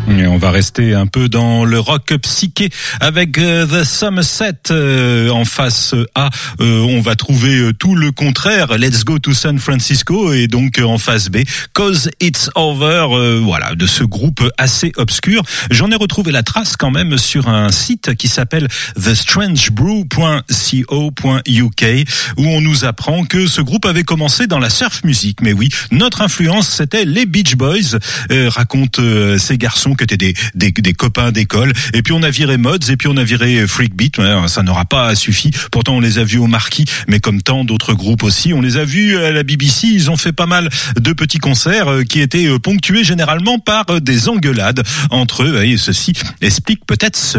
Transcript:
Et on va rester un peu dans le rock psyché avec The Somerset en face A. On va trouver tout le contraire, Let's Go to San Francisco, et donc en face B, Cause It's Over. Voilà, de ce groupe assez obscur. J'en ai retrouvé la trace quand même sur un site qui s'appelle thestrangebrew.co.uk, où on nous apprend que ce groupe avait commencé dans la surf music. Mais oui, notre influence c'était les Beach Boys, racontent ces garçons qui étaient des copains d'école, et puis on a viré Mods, et puis on a viré Freakbeat. Ça n'aura pas suffi, pourtant on les a vus au Marquis, mais comme tant d'autres groupes aussi, on les a vus à la BBC. Ils ont fait pas mal de petits concerts qui étaient ponctués généralement par des engueulades entre eux, et ceci explique peut-être